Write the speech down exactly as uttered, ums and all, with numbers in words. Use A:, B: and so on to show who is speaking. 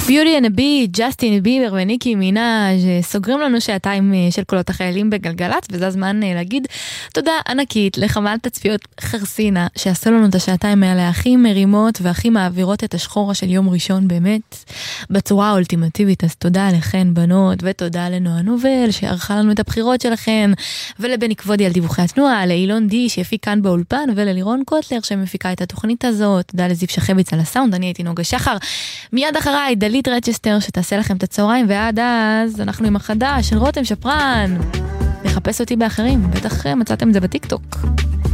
A: ביוטי אנד בי, ג'סטין ביבר וניקי מינאז' סוגרים לנו שעתיים של קולות החיילים בגלגלת, וזה הזמן להגיד תודה ענקית לחמ"ל תצפיות חרסינה, שעשו לנו את השעתיים האלה הכי מרימות והכי מעבירות את השחורה של יום ראשון באמת, בצורה האולטימטיבית. אז תודה לכן בנות, ותודה לנועה נובל שערכה לנו את הבחירות שלכן, ולבני כבודי על דיווחי התנועה, לאילון די שהפיק כאן באולפן, וללירון קוטלר שמפיקה את התוכנית הזאת. תודה לזיו שחביץ על הסאונד, אני הייתי נוגה שחר. מיד אחריי דלית רצ'סטר שתעשה לכם את הצהריים, ועד אז אנחנו עם החדש של רותם שפרן. לחפש אותי באחרים, בטח מצאתם את זה בטיק טוק.